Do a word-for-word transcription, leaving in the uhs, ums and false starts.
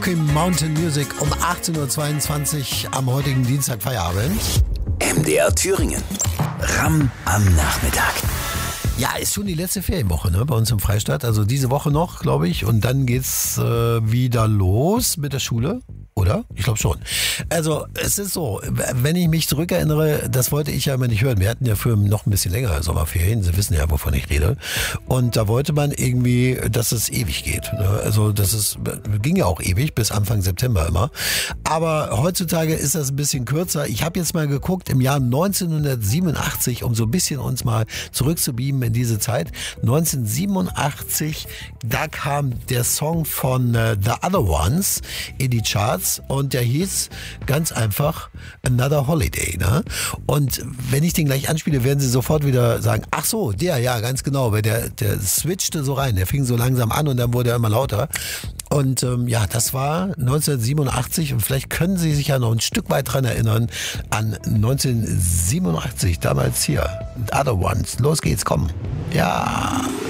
Rocky Mountain Music um achtzehn Uhr zweiundzwanzig am heutigen Dienstag Feierabend. M D R Thüringen. Ram am Nachmittag. Ja, ist schon die letzte Ferienwoche, ne, bei uns im Freistaat. Also diese Woche noch, glaube ich. Und dann geht's äh, wieder los mit der Schule. Oder? Ich glaube schon. Also es ist so, wenn ich mich zurückerinnere, das wollte ich ja immer nicht hören. Wir hatten ja früher noch ein bisschen längere Sommerferien. Sie wissen ja, wovon ich rede. Und da wollte man irgendwie, dass es ewig geht. Ne? Also das ist, ging ja auch ewig, bis Anfang September immer. Aber heutzutage ist das ein bisschen kürzer. Ich habe jetzt mal geguckt, im Jahr neunzehnhundertsiebenundachtzig, um so ein bisschen uns mal zurückzubeamen in diese Zeit. neunzehnhundertsiebenundachtzig, da kam der Song von uh, The Other Ones in die Charts. Und der hieß ganz einfach Another Holiday. Ne? Und wenn ich den gleich anspiele, werden Sie sofort wieder sagen, ach so, der, ja, ganz genau, weil der, der switchte so rein, der fing so langsam an und dann wurde er immer lauter. Und ähm, ja, das war neunzehnhundertsiebenundachtzig und vielleicht können Sie sich ja noch ein Stück weit dran erinnern an neunzehnhundertsiebenundachtzig, damals hier, The Other Ones. Los geht's, komm. Ja.